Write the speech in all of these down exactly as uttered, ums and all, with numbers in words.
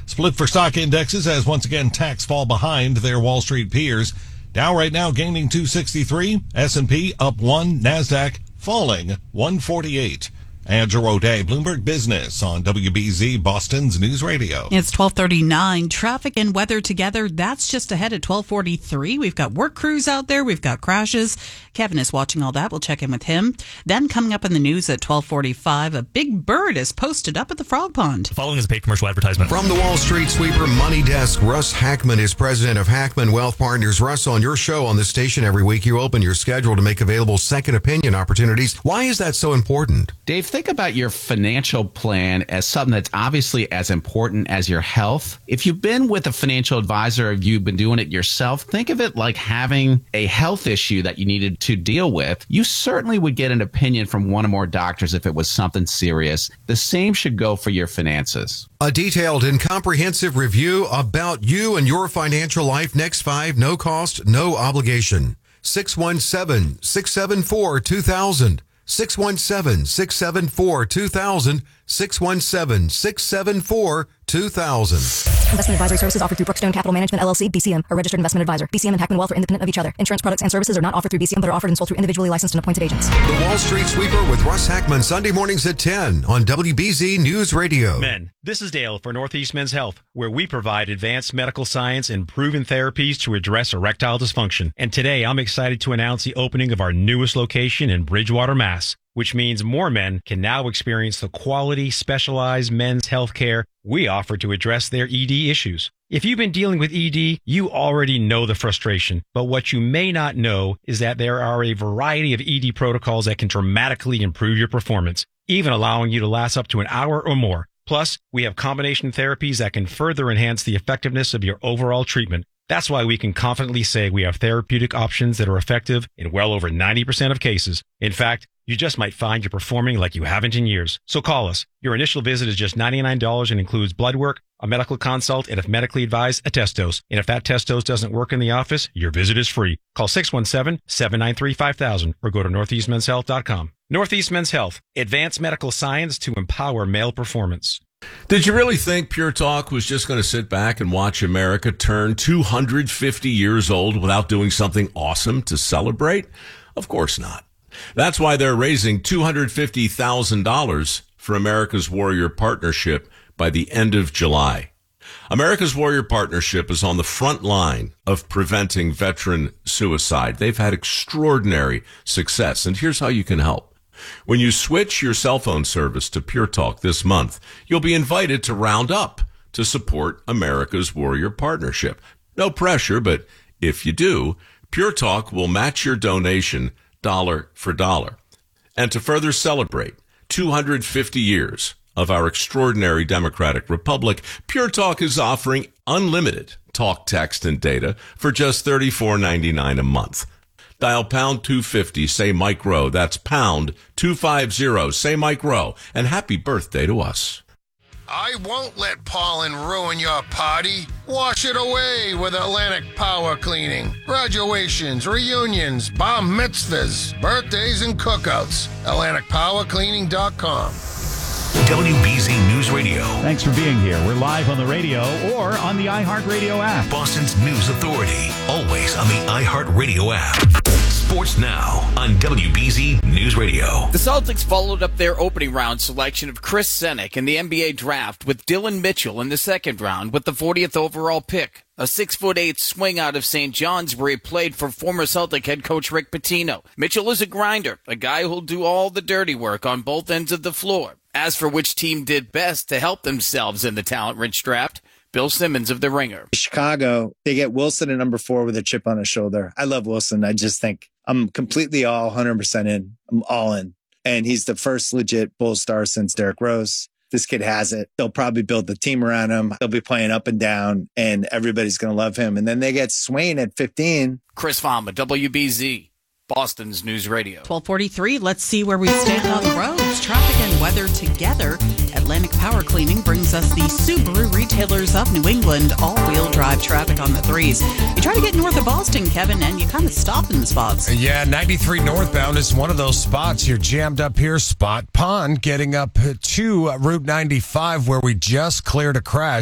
Split for stock indexes as once again techs fall behind their Wall Street peers. Dow right now gaining two sixty-three, S and P up one, NASDAQ falling one forty-eight. Andrew O'Day, Bloomberg Business on W B Z, Boston's News Radio. It's twelve thirty-nine. Traffic and weather together. That's just ahead at twelve forty-three. We've got work crews out there. We've got crashes. Kevin is watching all that. We'll check in with him. Then coming up in the news at twelve forty-five, a big bird is posted up at the Frog Pond. The following is a paid commercial advertisement. From the Wall Street Sweeper Money Desk, Russ Hackman is president of Hackman Wealth Partners. Russ, on your show on this station every week, you open your schedule to make available second opinion opportunities. Why is that so important? Dave, think about your financial plan as something that's obviously as important as your health. If you've been with a financial advisor or you've been doing it yourself, think of it like having a health issue that you needed to deal with. You certainly would get an opinion from one or more doctors if it was something serious. The same should go for your finances. A detailed and comprehensive review about you and your financial life. Next five, no cost, no obligation. six one seven, six seven four, two thousand. six one seven, six seven four, two thousand. six one seven, six seven four, two thousand. Investment advisory services offered through Brookstone Capital Management, L L C, B C M, a registered investment advisor. B C M and Hackman Wealth are independent of each other. Insurance products and services are not offered through B C M, but are offered and sold through individually licensed and appointed agents. The Wall Street Sweeper with Russ Hackman, Sunday mornings at ten on W B Z News Radio. Men, this is Dale for Northeast Men's Health, where we provide advanced medical science and proven therapies to address erectile dysfunction. And today, I'm excited to announce the opening of our newest location in Bridgewater, Mass., which means more men can now experience the quality, specialized men's health care we offer to address their E D issues. If you've been dealing with E D, you already know the frustration. But what you may not know is that there are a variety of E D protocols that can dramatically improve your performance, even allowing you to last up to an hour or more. Plus, we have combination therapies that can further enhance the effectiveness of your overall treatment. That's why we can confidently say we have therapeutic options that are effective in well over ninety percent of cases. In fact, you just might find you're performing like you haven't in years. So call us. Your initial visit is just ninety-nine dollars and includes blood work, a medical consult, and if medically advised, a test dose. And if that test dose doesn't work in the office, your visit is free. Call six one seven, seven nine three, five thousand or go to northeast men's health dot com. Northeast Men's Health, advanced medical science to empower male performance. Did you really think Pure Talk was just going to sit back and watch America turn two hundred fifty years old without doing something awesome to celebrate? Of course not. That's why they're raising two hundred fifty thousand dollars for America's Warrior Partnership by the end of July. America's Warrior Partnership is on the front line of preventing veteran suicide. They've had extraordinary success, and here's how you can help. When you switch your cell phone service to Pure Talk this month, you'll be invited to round up to support America's Warrior Partnership. No pressure, but if you do, Pure Talk will match your donation dollar for dollar. And to further celebrate two hundred fifty years of our extraordinary democratic republic, Pure Talk is offering unlimited talk, text, and data for just thirty-four ninety-nine a month. Dial pound two fifty, say Mike Rowe. That's pound two fifty, say Mike Rowe. And happy birthday to us. I won't let pollen ruin your party. Wash it away with Atlantic Power Cleaning. Graduations, reunions, bar mitzvahs, birthdays, and cookouts. Atlantic Power Cleaning dot com. W B Z News Radio. Thanks for being here. We're live on the radio or on the iHeartRadio app. Boston's News Authority. Always on the iHeartRadio app. Sports Now on W B Z News Radio. The Celtics followed up their opening round selection of Chris Senick in the N B A draft with Dylan Mitchell in the second round with the fortieth overall pick. A six foot eight swing out of Saint John's where he played for former Celtic head coach Rick Pitino. Mitchell is a grinder, a guy who'll do all the dirty work on both ends of the floor. As for which team did best to help themselves in the talent-rich draft, Bill Simmons of The Ringer. Chicago, they get Wilson at number four with a chip on his shoulder. I love Wilson. I just think I'm completely all one hundred percent in. I'm all in. And he's the first legit Bulls star since Derrick Rose. This kid has it. They'll probably build the team around him. They'll be playing up and down, and everybody's going to love him. And then they get Swain at fifteen. Chris Fama, W B Z, Boston's News Radio. twelve forty-three, let's see where we stand on the roads. Traffic and weather together. Atlantic Power Cleaning brings us the Subaru Retailers of New England all-wheel drive traffic on the threes. You try to get north of Boston, Kevin, and you kind of stop in spots. Yeah, ninety-three northbound is one of those spots. You're jammed up here. Spot Pond getting up to Route ninety-five where we just cleared a crash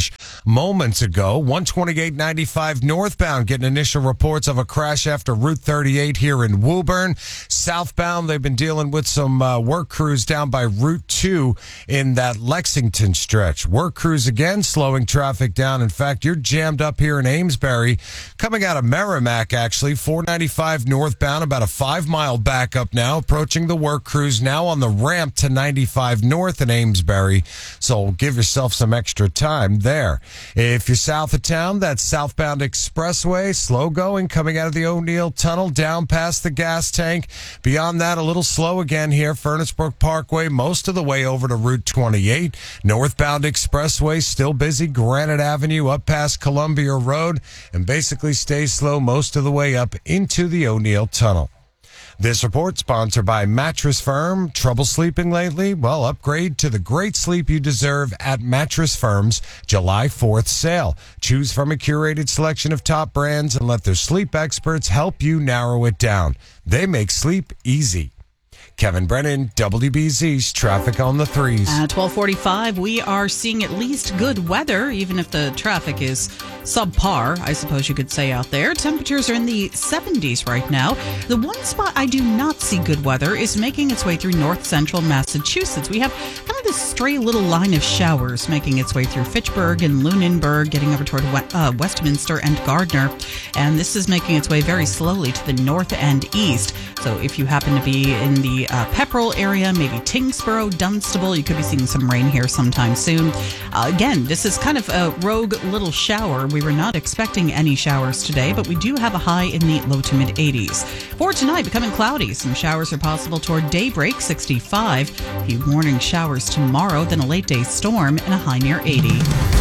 moments ago. one twenty-eight ninety-five northbound getting initial reports of a crash after Route thirty-eight here in Woburn. Southbound, they've been dealing with some uh, work crews down by Route two in that Lexington stretch. Work crews again slowing traffic down. In fact, you're jammed up here in Amesbury. Coming out of Merrimack, actually, four ninety-five northbound, about a five-mile backup now, approaching the work crews now on the ramp to ninety-five north in Amesbury. So give yourself some extra time there. If you're south of town, that's southbound expressway, slow going, coming out of the O'Neill Tunnel, down past the gas tank. Beyond that, a little slow again here, Furnace Brook Parkway, most of the way over to Route twenty-eight. Northbound expressway, still busy, Granite Avenue up past Columbia Road, and basically stays slow most of the way up into the O'Neill Tunnel. This report sponsored by Mattress Firm. Trouble sleeping lately? Well, upgrade to the great sleep you deserve at Mattress Firm's July fourth sale. Choose from a curated selection of top brands and let their sleep experts help you narrow it down. They make sleep easy. Kevin Brennan, W B Z's Traffic on the Threes. At twelve forty-five, we are seeing at least good weather, even if the traffic is subpar, I suppose you could say out there. Temperatures are in the seventies right now. The one spot I do not see good weather is making its way through north central Massachusetts. We have kind of this stray little line of showers making its way through Fitchburg and Lunenburg, getting over toward uh, Westminster and Gardner. And this is making its way very slowly to the north and east. So if you happen to be in the uh, Pepperell area, maybe Tingsboro, Dunstable, you could be seeing some rain here sometime soon. Uh, again, this is kind of a rogue little shower. We were not expecting any showers today, but we do have a high in the low to mid eighties. For tonight, becoming cloudy. Some showers are possible toward daybreak, sixty-five. A few morning showers tomorrow, then a late day storm and a high near eighty.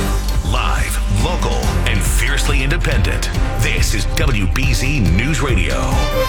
Live, local, and fiercely independent. This is W B Z News Radio.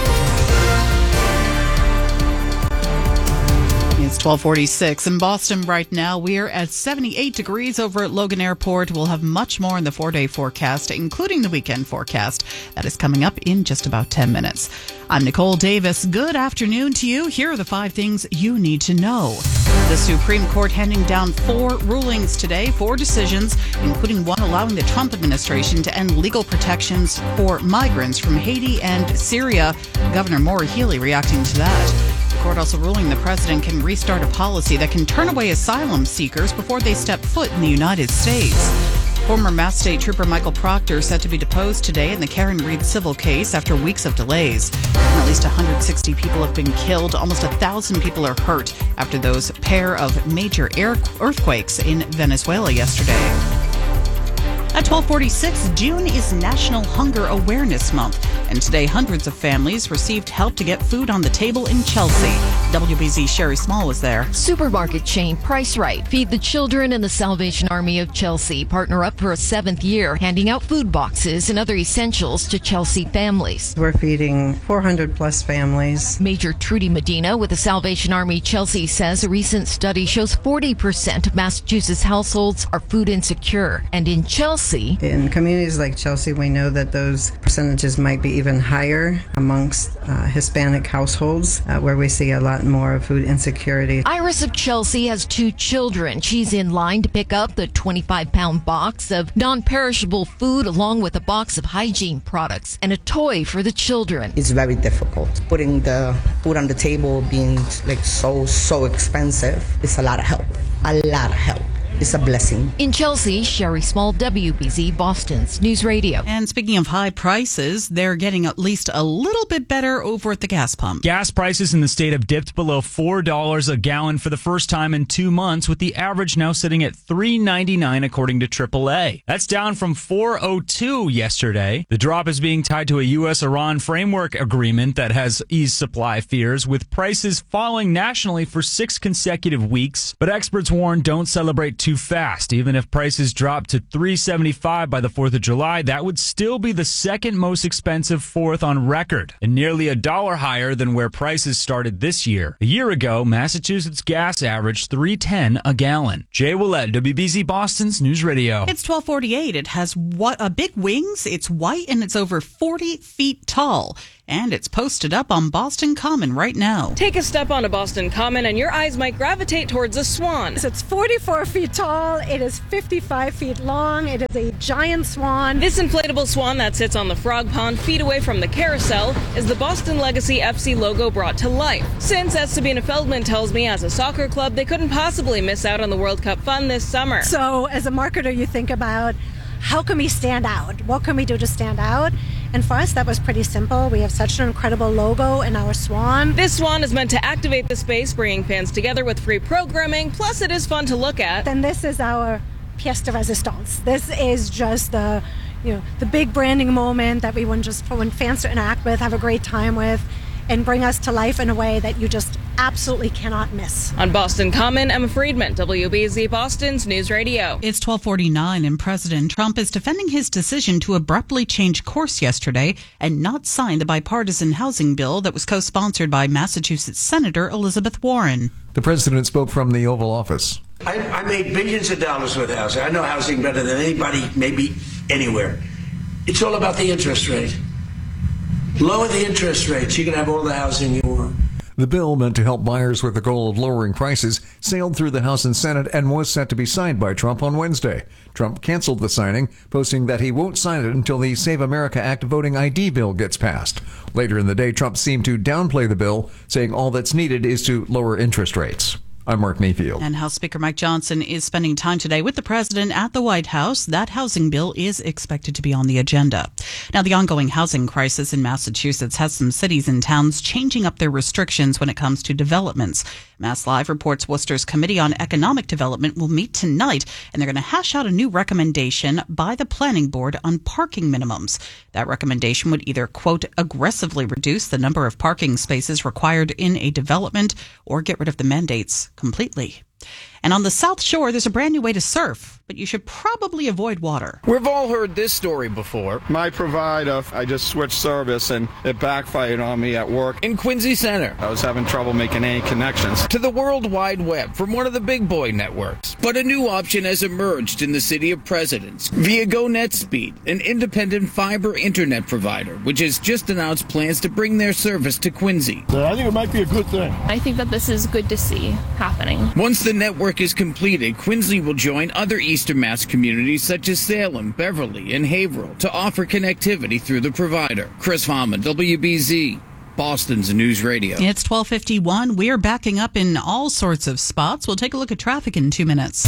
It's twelve forty-six in Boston right now. We're at seventy-eight degrees over at Logan Airport. We'll have much more in the four-day forecast, including the weekend forecast. That is coming up in just about ten minutes. I'm Nicole Davis. Good afternoon to you. Here are the five things you need to know. The Supreme Court handing down four rulings today, four decisions, including one allowing the Trump administration to end legal protections for migrants from Haiti and Syria. Governor Maura Healey reacting to that. The court also ruling the president can restart a policy that can turn away asylum seekers before they step foot in the United States. Former Mass State Trooper Michael Proctor set to be deposed today in the Karen Reed civil case after weeks of delays. And at least one hundred sixty people have been killed. Almost one thousand people are hurt after those pair of major air earthquakes in Venezuela yesterday. At twelve forty-six, June is National Hunger Awareness Month, and today hundreds of families received help to get food on the table in Chelsea. W B Z Sherry Small was there. Supermarket chain Price Right, Feed the Children, and the Salvation Army of Chelsea partner up for a seventh year, handing out food boxes and other essentials to Chelsea families. We're feeding four hundred plus families. Major Trudy Medina with the Salvation Army Chelsea says a recent study shows forty percent of Massachusetts households are food insecure, and in Chelsea, in communities like Chelsea, we know that those percentages might be even higher amongst uh, Hispanic households, uh, where we see a lot more of food insecurity. Iris of Chelsea has two children. She's in line to pick up the twenty-five pound box of non-perishable food along with a box of hygiene products and a toy for the children. It's very difficult. Putting the food on the table being like so, so expensive, it's a lot of help. A lot of help. It's a blessing. In Chelsea, Sherry Small, W B Z Boston's News Radio. And speaking of high prices, they're getting at least a little bit better over at the gas pump. Gas prices in the state have dipped below four dollars a gallon for the first time in two months, with the average now sitting at three ninety-nine according to triple A. That's down from four oh two yesterday. The drop is being tied to a U S Iran framework agreement that has eased supply fears, with prices falling nationally for six consecutive weeks. But experts warn don't celebrate too fast. Even if prices drop to three seventy-five by the fourth of July, that would still be the second most expensive fourth on record, and nearly a dollar higher than where prices started this year. A year ago, Massachusetts gas averaged three ten a gallon. Jay Willett, W B Z Boston's News Radio. It's twelve forty-eight. It has what a big wings. It's white and it's over forty feet tall. And it's posted up on Boston Common right now. Take a step onto Boston Common and your eyes might gravitate towards a swan. It's forty-four feet tall. It is fifty-five feet long. It is a giant swan. This inflatable swan that sits on the frog pond feet away from the carousel is the Boston Legacy F C logo brought to life. Since, as Sabina Feldman tells me, as a soccer club, they couldn't possibly miss out on the World Cup fun this summer. So as a marketer, you think about how can we stand out? What can we do to stand out? And for us, that was pretty simple. We have such an incredible logo in our swan. This swan is meant to activate the space, bringing fans together with free programming. Plus, it is fun to look at. Then this is our pièce de résistance. This is just the, you know, the big branding moment that we want just want fans to interact with, have a great time with, and bring us to life in a way that you just absolutely cannot miss. On Boston Common, Emma Friedman, W B Z Boston's News Radio. It's twelve forty-nine, and President Trump is defending his decision to abruptly change course yesterday and not sign the bipartisan housing bill that was co-sponsored by Massachusetts Senator Elizabeth Warren. The president spoke from the Oval Office. I, I made billions of dollars with housing. I know housing better than anybody, maybe anywhere. It's all about the interest rate. Lower the interest rates, you can have all the housing you want. The bill, meant to help buyers with the goal of lowering prices, sailed through the House and Senate and was set to be signed by Trump on Wednesday. Trump canceled the signing, posting that he won't sign it until the Save America Act voting I D bill gets passed. Later in the day, Trump seemed to downplay the bill, saying all that's needed is to lower interest rates. I'm Mark Mayfield. And House Speaker Mike Johnson is spending time today with the president at the White House. That housing bill is expected to be on the agenda. Now, the ongoing housing crisis in Massachusetts has some cities and towns changing up their restrictions when it comes to developments. Mass Live reports Worcester's Committee on Economic Development will meet tonight, and they're going to hash out a new recommendation by the Planning Board on parking minimums. That recommendation would either, quote, aggressively reduce the number of parking spaces required in a development or get rid of the mandates completely. And on the South Shore, there's a brand new way to surf, but you should probably avoid water. We've all heard this story before. My provider, I just switched service and it backfired on me at work. In Quincy Center. I was having trouble making any connections. To the World Wide Web from one of the big boy networks. But a new option has emerged in the city of Presidents via GoNetspeed, an independent fiber internet provider, which has just announced plans to bring their service to Quincy. I think it might be a good thing. I think that this is good to see happening. Once the network is completed, Quincy will join other Eastern Mass communities such as Salem, Beverly, and Haverhill to offer connectivity through the provider. Chris Harmon, W B Z, Boston's News Radio. It's twelve fifty-one. We're backing up in all sorts of spots. We'll take a look at traffic in two minutes.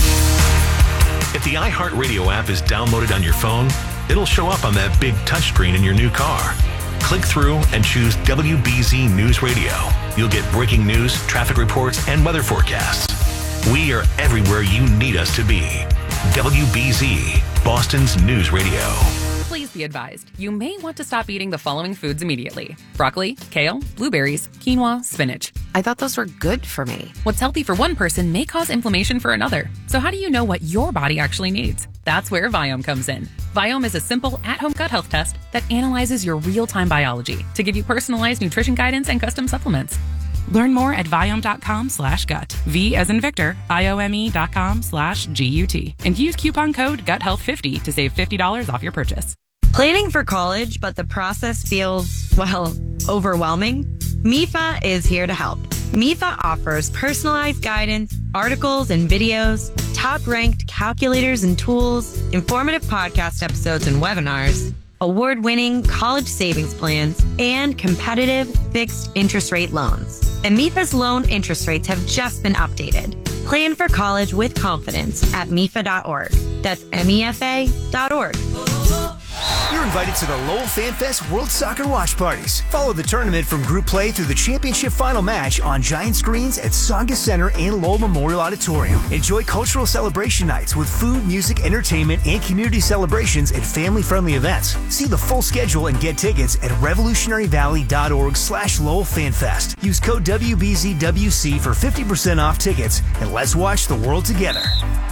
If the iHeartRadio app is downloaded on your phone, it'll show up on that big touchscreen in your new car. Click through and choose W B Z News Radio. You'll get breaking news, traffic reports, and weather forecasts. We are everywhere you need us to be. W B Z, Boston's News Radio. Please be advised, you may want to stop eating the following foods immediately. Broccoli, kale, blueberries, quinoa, spinach. I thought those were good for me. What's healthy for one person may cause inflammation for another. So how do you know what your body actually needs? That's where Viome comes in. Viome is a simple at-home gut health test that analyzes your real-time biology to give you personalized nutrition guidance and custom supplements. Learn more at Viome.com slash gut. V as in Victor, I-O-M-E dot com slash G-U-T. And use coupon code gut health fifty to save fifty dollars off your purchase. Planning for college, but the process feels, well, overwhelming? M I F A is here to help. M I F A offers personalized guidance, articles and videos, top-ranked calculators and tools, informative podcast episodes and webinars, award-winning college savings plans, and competitive fixed interest rate loans. And M I F A's loan interest rates have just been updated. Plan for college with confidence at M I F A dot org. That's M E F A dot org. You're invited to the Lowell Fan Fest World Soccer Watch Parties. Follow the tournament from group play through the championship final match on giant screens at Tsonga Center and Lowell Memorial Auditorium. Enjoy cultural celebration nights with food, music, entertainment, and community celebrations and family-friendly events. See the full schedule and get tickets at revolutionary valley dot org slash Lowell Fan Fest. Use code W B Z W C for fifty percent off tickets, and let's watch the world together.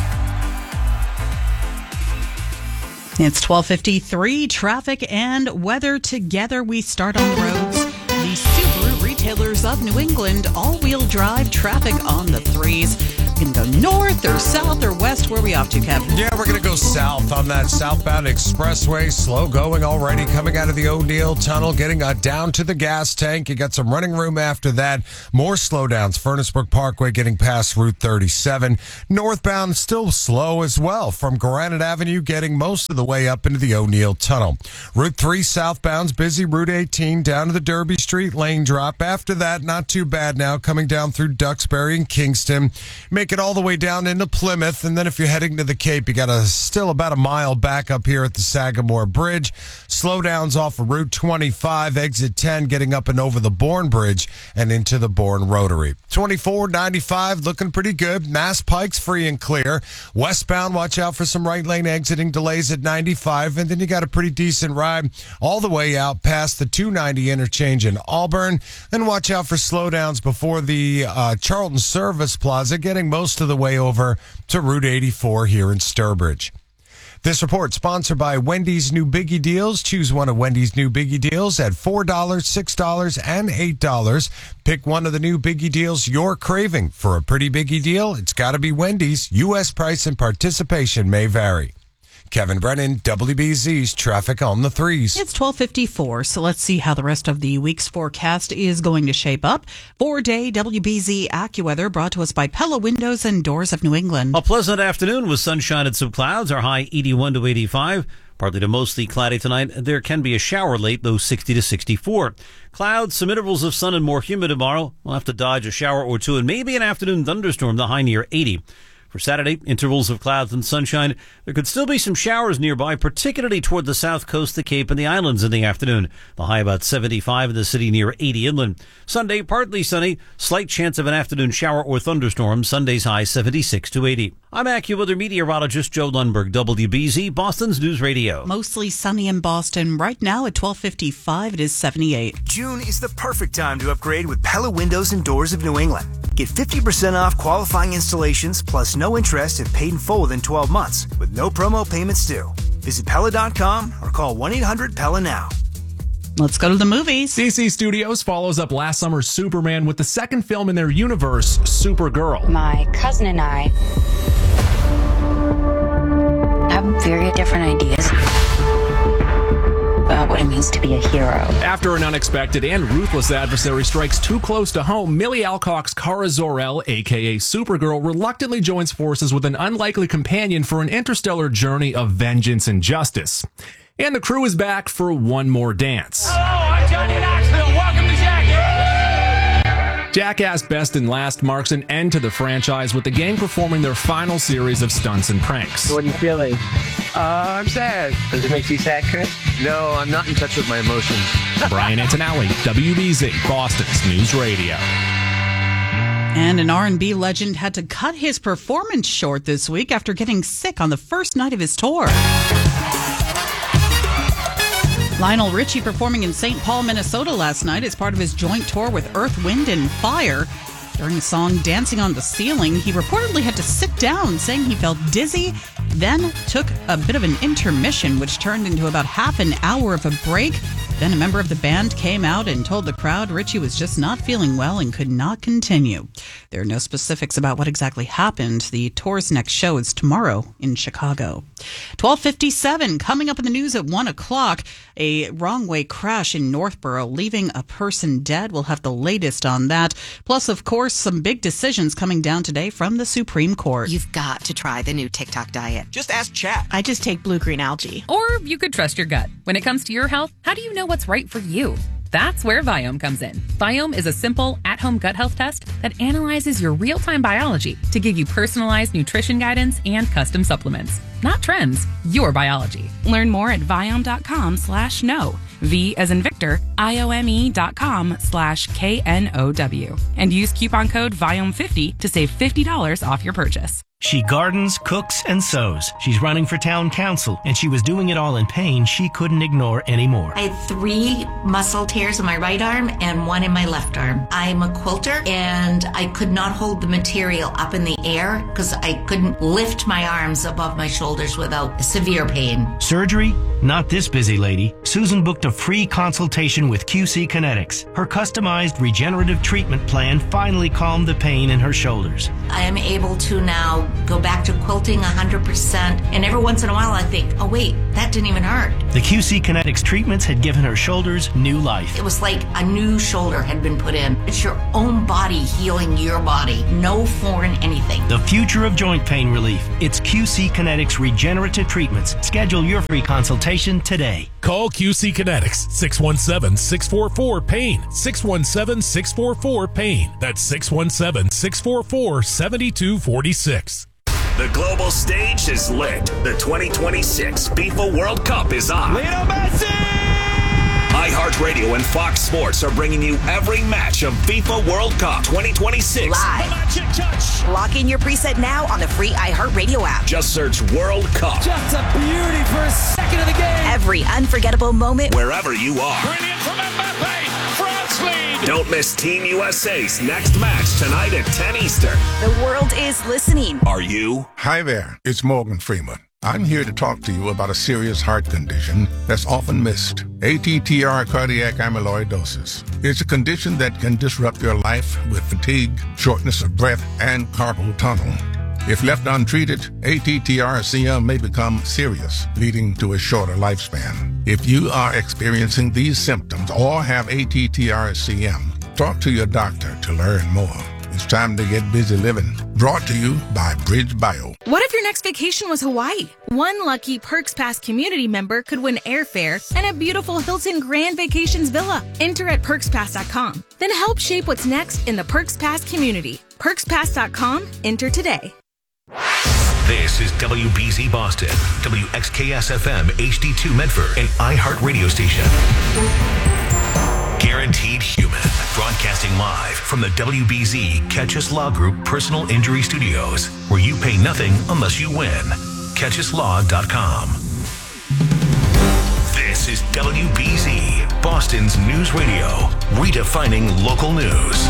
It's twelve fifty-three. Traffic and weather together. We start on the roads. The Subaru Retailers of New England all-wheel drive traffic on the threes. You can go north or south or west. Where are we off to, Kevin? Yeah, we're going to go south on that southbound expressway. Slow going already, coming out of the O'Neill Tunnel, getting uh, down to the gas tank. You got some running room after that. More slowdowns. Furnace Brook Parkway getting past Route thirty-seven. Northbound still slow as well from Granite Avenue, getting most of the way up into the O'Neill Tunnel. Route three southbound's busy. Route eighteen down to the Derby Street lane drop. After that, not too bad now, coming down through Duxbury and Kingston. Make it all the way down into Plymouth, and then if you're heading to the Cape, you got a, still about a mile back up here at the Sagamore Bridge. Slowdowns off of Route twenty-five, exit ten, getting up and over the Bourne Bridge and into the Bourne Rotary. twenty-four ninety-five looking pretty good. Mass Pike's free and clear. Westbound, watch out for some right lane exiting delays at ninety-five, and then you got a pretty decent ride all the way out past the two ninety interchange in Auburn. Then watch out for slowdowns before the uh, Charlton Service Plaza, getting most of the way over to Route eighty-four here in Sturbridge. This report sponsored by Wendy's New Biggie Deals. Choose one of Wendy's New Biggie Deals at four dollars, six dollars, and eight dollars. Pick one of the new Biggie Deals you're craving. For a pretty biggie deal, it's got to be Wendy's. U S price and participation may vary. Kevin Brennan, W B Z's Traffic on the Threes. It's twelve fifty-four, so let's see how the rest of the week's forecast is going to shape up. Four-day W B Z AccuWeather brought to us by Pella Windows and Doors of New England. A pleasant afternoon with sunshine and some clouds. Our high eighty-one to eighty-five. Partly to mostly cloudy tonight. There can be a shower late, though sixty to sixty-four. Clouds, some intervals of sun and more humid tomorrow. We'll have to dodge a shower or two and maybe an afternoon thunderstorm, the high near eighty. For Saturday, intervals of clouds and sunshine. There could still be some showers nearby, particularly toward the south coast, the Cape, and the islands in the afternoon. The high about seventy-five in the city near eighty inland. Sunday, partly sunny. Slight chance of an afternoon shower or thunderstorm. Sunday's high seventy-six to eighty. I'm AccuWeather meteorologist Joe Lundberg, W B Z, Boston's News Radio. Mostly sunny in Boston. Right now at twelve fifty-five, it is seventy-eight. June is the perfect time to upgrade with Pella Windows and Doors of New England. Get fifty percent off qualifying installations plus no interest if paid in full within twelve months with no promo payments due. Visit Pella dot com or call one eight hundred Pella now. Let's go to the movies. D C Studios follows up last summer's Superman with the second film in their universe, Supergirl. My cousin and I have very different ideas about what it means to be a hero. After an unexpected and ruthless adversary strikes too close to home, Millie Alcock's Kara Zor-El, aka Supergirl, reluctantly joins forces with an unlikely companion for an interstellar journey of vengeance and justice. And the crew is back for one more dance. Hello, I'm Johnny Knoxville. Welcome to Jackass. Jackass Best and Last marks an end to the franchise with the gang performing their final series of stunts and pranks. What are you feeling? Uh, I'm sad. Does it make you sad, Chris? No, I'm not in touch with my emotions. Brian Antonelli, W B Z, Boston's News Radio. And an R and B legend had to cut his performance short this week after getting sick on the first night of his tour. Lionel Richie performing in Saint Paul, Minnesota last night as part of his joint tour with Earth, Wind and Fire. During the song Dancing on the Ceiling, he reportedly had to sit down, saying he felt dizzy, then took a bit of an intermission, which turned into about half an hour of a break. Then a member of the band came out and told the crowd Richie was just not feeling well and could not continue. There are no specifics about what exactly happened. The tour's next show is tomorrow in Chicago. twelve fifty-seven, coming up in the news at one o'clock, a wrong-way crash in Northborough, leaving a person dead. We'll have the latest on that. Plus, of course, some big decisions coming down today from the Supreme Court. You've got to try the new TikTok diet. Just ask chat. I just take blue-green algae. Or you could trust your gut. When it comes to your health, how do you know what's right for you? That's where Viome comes in. Viome is a simple, at-home gut health test that analyzes your real-time biology to give you personalized nutrition guidance and custom supplements. Not trends, your biology. Learn more at Viome.com slash know. V as in Victor, I-O-M-E dot com slash K N O W. And use coupon code Viome fifty to save fifty dollars off your purchase. She gardens, cooks, and sews. She's running for town council, and she was doing it all in pain she couldn't ignore anymore. I had three muscle tears in my right arm and one in my left arm. I'm a quilter, and I could not hold the material up in the air because I couldn't lift my arms above my shoulders without severe pain. Surgery? Not this busy lady. Susan booked a free consultation with Q C Kinetics. Her customized regenerative treatment plan finally calmed the pain in her shoulders. I am able to now go back to quilting one hundred percent, and every once in a while I think, oh wait, that didn't even hurt. The Q C Kinetics treatments had given her shoulders new life. It was like a new shoulder had been put in. It's your own body healing your body. No foreign anything. The future of joint pain relief. It's Q C Kinetics regenerative treatments. Schedule your free consultation today. Call Q C Kinetics, six one seven, six four four, PAIN, six one seven, six four four, PAIN. That's six one seven, six four four, seven two four six. The global stage is lit. The twenty twenty-six FIFA World Cup is on. Lionel Messi! iHeartRadio and Fox Sports are bringing you every match of FIFA World Cup twenty twenty-six. Live. Magic touch. Lock in your preset now on the free iHeartRadio app. Just search World Cup. Just a beauty for a second of the game. Every unforgettable moment. Wherever you are. Brilliant from Mbappe. France lead. Don't miss Team U S A's next match tonight at ten Eastern. The world is listening. Are you? Hi there. It's Morgan Freeman. I'm here to talk to you about a serious heart condition that's often missed. A T T R cardiac amyloidosis. It's a condition that can disrupt your life with fatigue, shortness of breath, and carpal tunnel. If left untreated, A T T R C M may become serious, leading to a shorter lifespan. If you are experiencing these symptoms or have A T T R C M, talk to your doctor to learn more. It's time to get busy living. Brought to you by Bridge Bio. What if your next vacation was Hawaii? One lucky Perks Pass community member could win airfare and a beautiful Hilton Grand Vacations villa. Enter at perks pass dot com. Then help shape what's next in the Perks Pass community. perks pass dot com. Enter today. This is W B Z Boston, W X K S F M H D two Medford, and iHeart Radio Station. Guaranteed Human, broadcasting live from the W B Z Catch Us Law Group Personal Injury Studios, where you pay nothing unless you win. catch us law dot com. This is W B Z, Boston's news radio, redefining local news.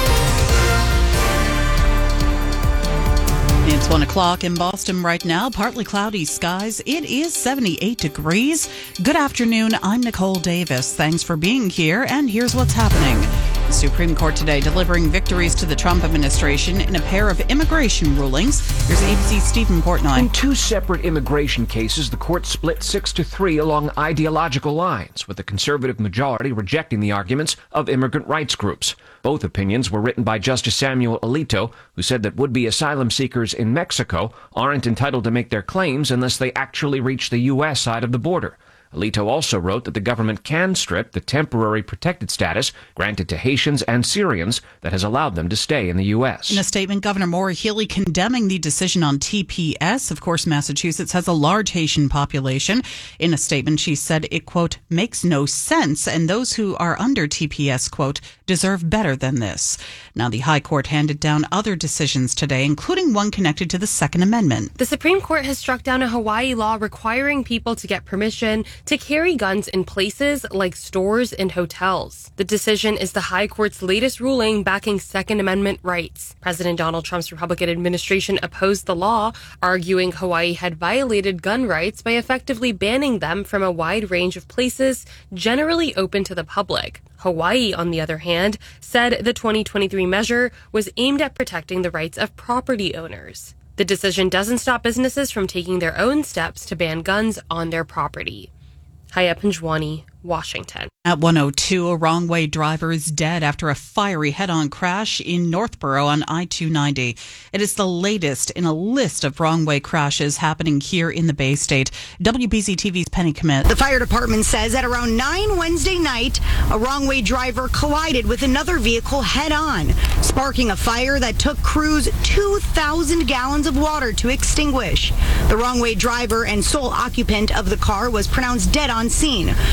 It's one o'clock in Boston right now. Partly cloudy skies. It is seventy-eight degrees. Good afternoon. I'm Nicole Davis. Thanks for being here. And here's what's happening. The Supreme Court today delivering victories to the Trump administration in a pair of immigration rulings. Here's A B C's Stephen Portnoy. In two separate immigration cases, the court split six to three along ideological lines, with the conservative majority rejecting the arguments of immigrant rights groups. Both opinions were written by Justice Samuel Alito, who said that would-be asylum seekers in Mexico aren't entitled to make their claims unless they actually reach the U S side of the border. Alito also wrote that the government can strip the temporary protected status granted to Haitians and Syrians that has allowed them to stay in the U S. In a statement, Governor Maura Healey condemning the decision on T P S. Of course, Massachusetts has a large Haitian population. In a statement, she said it, quote, makes no sense, and those who are under T P S, quote, deserve better than this. Now, the High Court handed down other decisions today, including one connected to the Second Amendment. The Supreme Court has struck down a Hawaii law requiring people to get permission to carry guns in places like stores and hotels. The decision is the High Court's latest ruling backing Second Amendment rights. President Donald Trump's Republican administration opposed the law, arguing Hawaii had violated gun rights by effectively banning them from a wide range of places generally open to the public. Hawaii, on the other hand, said the twenty twenty-three measure was aimed at protecting the rights of property owners. The decision doesn't stop businesses from taking their own steps to ban guns on their property. Haya Panjwani, Washington. At one oh two, a wrong-way driver is dead after a fiery head-on crash in Northborough on I two ninety. It is the latest in a list of wrong-way crashes happening here in the Bay State. W B Z T V's Penny Commit. The fire department says at around nine Wednesday night, a wrong-way driver collided with another vehicle head-on, sparking a fire that took crews two thousand gallons of water to extinguish. The wrong-way driver and sole occupant of the car was pronounced dead on scene, while the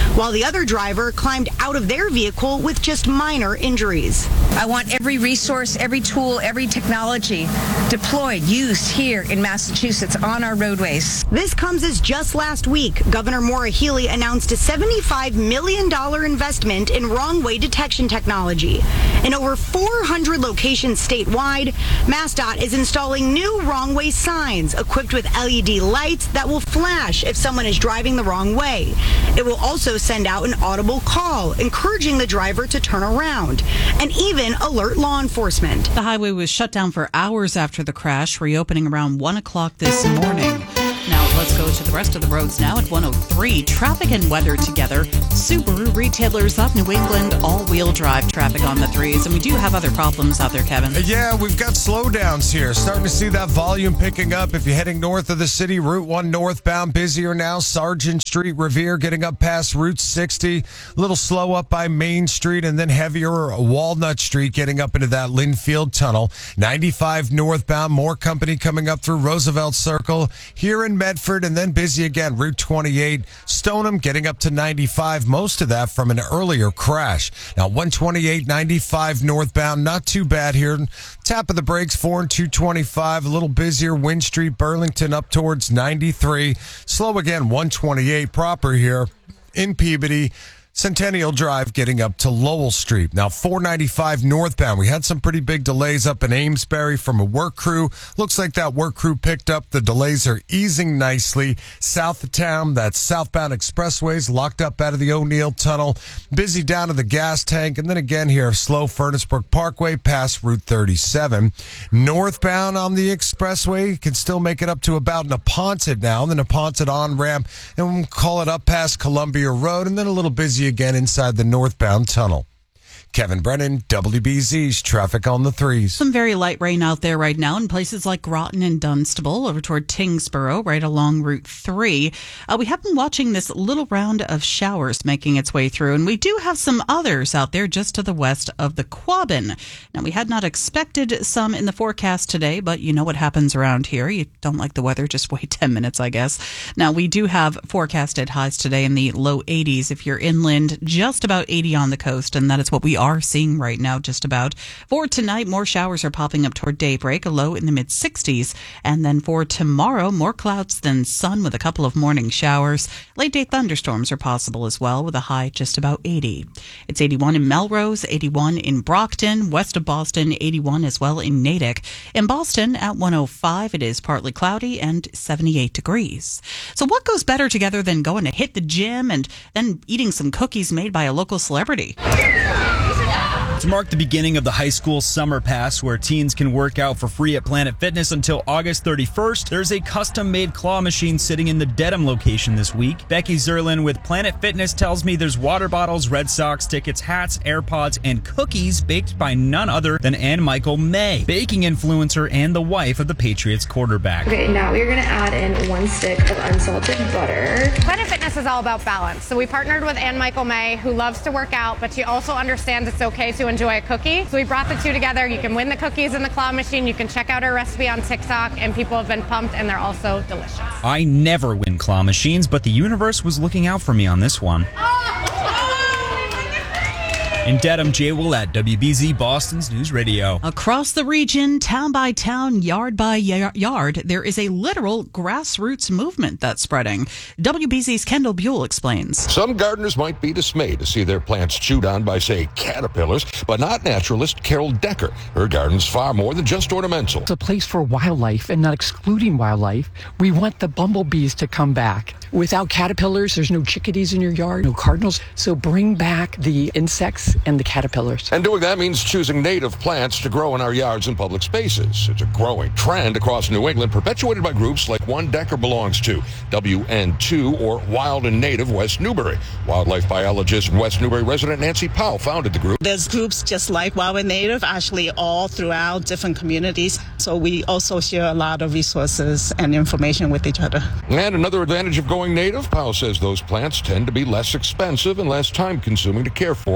The other driver climbed out of their vehicle with just minor injuries. I want every resource, every tool, every technology deployed, used here in Massachusetts on our roadways. This comes as just last week, Governor Maura Healey announced a seventy-five million dollars investment in wrong-way detection technology. In over four hundred locations statewide, MassDOT is installing new wrong-way signs equipped with L E D lights that will flash if someone is driving the wrong way. It will also send out an audible call, encouraging the driver to turn around, and even alert law enforcement. The highway was shut down for hours after the crash, reopening around one o'clock this morning. Now let's go to the rest of the roads now at one oh three. Traffic and weather together. Subaru retailers up New England, all-wheel drive traffic on the threes. And we do have other problems out there, Kevin. Yeah, we've got slowdowns here. Starting to see that volume picking up. If you're heading north of the city, Route one northbound, busier now. Sargent Street, Revere, getting up past Route sixty. A little slow up by Main Street, and then heavier Walnut Street, getting up into that Linfield Tunnel. ninety-five northbound, more company coming up through Roosevelt Circle. Here in Medford, and then busy again, Route twenty-eight. Stoneham getting up to ninety-five, most of that from an earlier crash. Now, one twenty-eight, ninety-five northbound, not too bad here. Tap of the brakes, four and two twenty-five, a little busier, Wind Street, Burlington up towards ninety-three. Slow again, one twenty-eight proper here in Peabody. Centennial Drive getting up to Lowell Street. Now, four ninety-five northbound. We had some pretty big delays up in Amesbury from a work crew. Looks like that work crew picked up. The delays are easing nicely. South of town, that southbound expressways locked up out of the O'Neill Tunnel. Busy down to the gas tank. And then again here, slow Furnace Brook Parkway past Route thirty-seven. Northbound on the expressway, you can still make it up to about Neponset now. The Neponset on-ramp, and we'll call it up past Columbia Road, and then a little busy again inside the northbound tunnel. Kevin Brennan, W B Z's Traffic on the Threes. Some very light rain out there right now in places like Groton and Dunstable, over toward Tingsboro, right along Route three. Uh, we have been watching this little round of showers making its way through, and we do have some others out there just to the west of the Quabbin. Now, we had not expected some in the forecast today, but you know what happens around here. You don't like the weather, just wait ten minutes, I guess. Now, we do have forecasted highs today in the low eighties if you're inland, just about eighty on the coast, and that is what we are seeing right now, just about. For tonight, more showers are popping up toward daybreak, a low in the mid sixties. And then for tomorrow, more clouds than sun with a couple of morning showers. Late day thunderstorms are possible as well, with a high just about eighty. It's eighty-one in Melrose, eighty-one in Brockton, west of Boston, eighty-one as well in Natick. In Boston at one oh five, it is partly cloudy and seventy-eight degrees. So what goes better together than going to hit the gym and then eating some cookies made by a local celebrity? To mark the beginning of the high school summer pass, where teens can work out for free at Planet Fitness until August thirty-first, there's a custom-made claw machine sitting in the Dedham location this week. Becky Zerlin with Planet Fitness tells me there's water bottles, Red Sox tickets, hats, AirPods, and cookies baked by none other than Ann Michael May, baking influencer and the wife of the Patriots quarterback. Okay, now we're going to add in one stick of unsalted butter. Planet Fitness is all about balance, so we partnered with Ann Michael May, who loves to work out, but she also understands it's okay to enjoy a cookie. So we brought the two together. You can win the cookies in the claw machine. You can check out our recipe on TikTok, and people have been pumped, and they're also delicious. I never win claw machines, but the universe was looking out for me on this one. In Dedham, Jay Willett, W B Z Boston's News Radio. Across the region, town by town, yard by yard, there is a literal grassroots movement that's spreading. W B Z's Kendall Buell explains. Some gardeners might be dismayed to see their plants chewed on by, say, caterpillars, but not naturalist Carol Decker. Her garden's far more than just ornamental. It's a place for wildlife and not excluding wildlife. We want the bumblebees to come back. Without caterpillars, there's no chickadees in your yard, no cardinals. So bring back the insects and the caterpillars. And doing that means choosing native plants to grow in our yards and public spaces. It's a growing trend across New England, perpetuated by groups like one Decker belongs to, W N two, or Wild and Native West Newbury. Wildlife biologist and West Newbury resident Nancy Powell founded the group. There's groups just like Wild and Native, actually all throughout different communities. So we also share a lot of resources and information with each other. And another advantage of going native, Powell says those plants tend to be less expensive and less time-consuming to care for, and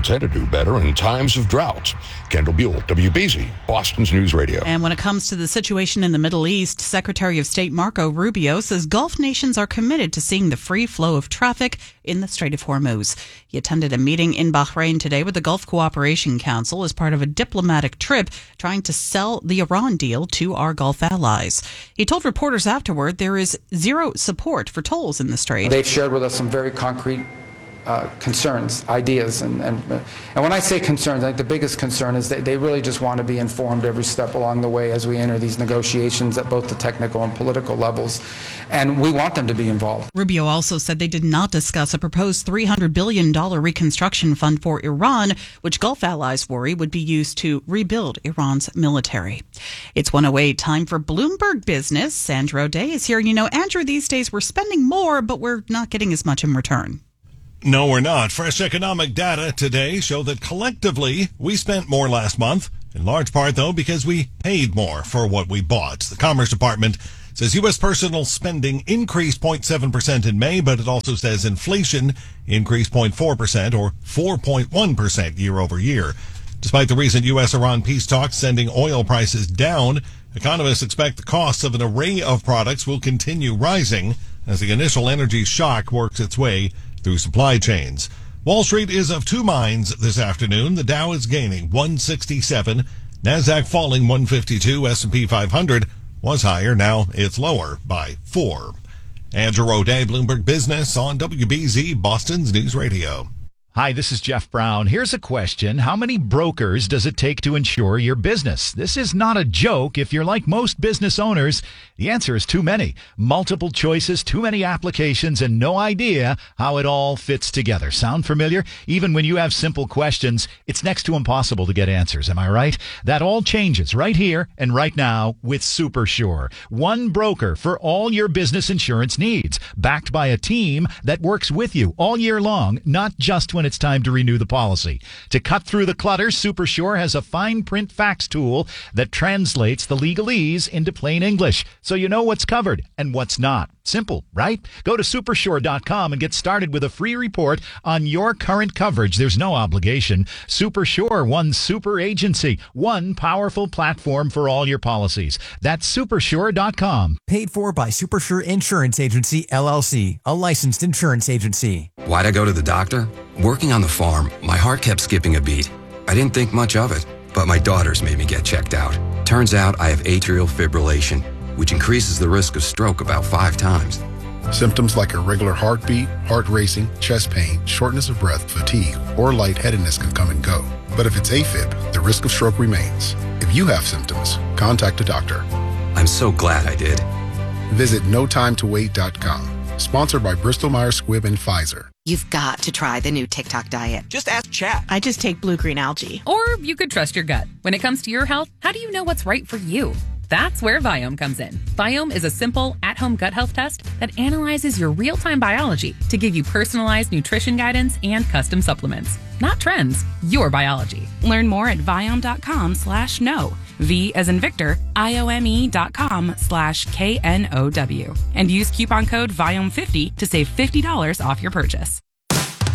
knows how to do better in times of drought. Kendall Buell, W B Z, Boston's News Radio. And when it comes to the situation in the Middle East, Secretary of State Marco Rubio says Gulf nations are committed to seeing the free flow of traffic in the Strait of Hormuz. He attended a meeting in Bahrain today with the Gulf Cooperation Council as part of a diplomatic trip trying to sell the Iran deal to our Gulf allies. He told reporters afterward there is zero support for tolls in the Strait. They've shared with us some very concrete Uh, concerns, ideas, and, and and when I say concerns, I think the biggest concern is that they really just want to be informed every step along the way as we enter these negotiations at both the technical and political levels, and we want them to be involved. Rubio also said they did not discuss a proposed three hundred billion dollars reconstruction fund for Iran, which Gulf allies worry would be used to rebuild Iran's military. It's one oh eight, time for Bloomberg Business. Andrew O'Day is here. You know, Andrew, these days we're spending more, but we're not getting as much in return. No, we're not. Fresh economic data today show that collectively we spent more last month, in large part, though, because we paid more for what we bought. The Commerce Department says U S personal spending increased zero point seven percent in May, but it also says inflation increased zero point four percent or four point one percent year over year. Despite the recent U S-Iran peace talks sending oil prices down, economists expect the costs of an array of products will continue rising as the initial energy shock works its way through supply chains. Wall Street is of two minds this afternoon. The Dow is gaining one sixty-seven, NASDAQ falling one fifty-two, S and P five hundred was higher, now it's lower by four. Andrew O'Day, Bloomberg Business on W B Z, Boston's News Radio. Hi, this is Jeff Brown. Here's a question. How many brokers does it take to insure your business? This is not a joke. If you're like most business owners, the answer is too many. Multiple choices, too many applications, and no idea how it all fits together. Sound familiar? Even when you have simple questions, it's next to impossible to get answers. Am I right? That all changes right here and right now with SuperSure. One broker for all your business insurance needs, backed by a team that works with you all year long, not just when it's time to renew the policy. To cut through the clutter, SuperSure has a fine print fax tool that translates the legalese into plain English, so you know what's covered and what's not. Simple, right? Go to supersure dot com and get started with a free report on your current coverage. There's no obligation. SuperSure, one super agency, one powerful platform for all your policies. That's supersure dot com. Paid for by SuperSure Insurance Agency, L L C, a licensed insurance agency. Why'd I go to the doctor? Working on the farm, my heart kept skipping a beat. I didn't think much of it, but my daughters made me get checked out. Turns out I have atrial fibrillation, which increases the risk of stroke about five times. Symptoms like irregular heartbeat, heart racing, chest pain, shortness of breath, fatigue, or lightheadedness can come and go. But if it's AFib, the risk of stroke remains. If you have symptoms, contact a doctor. I'm so glad I did. Visit no time to wait dot com. Sponsored by Bristol Myers Squibb and Pfizer. You've got to try the new TikTok diet. Just ask Chat. I just take blue-green algae. Or you could trust your gut. When it comes to your health, how do you know what's right for you? That's where Viome comes in. Viome is a simple, at-home gut health test that analyzes your real-time biology to give you personalized nutrition guidance and custom supplements. Not trends, your biology. Learn more at Viome dot com slash no. V as in Victor, I O M E dot com slash K N O W. And use coupon code Viome fifty to save fifty dollars off your purchase.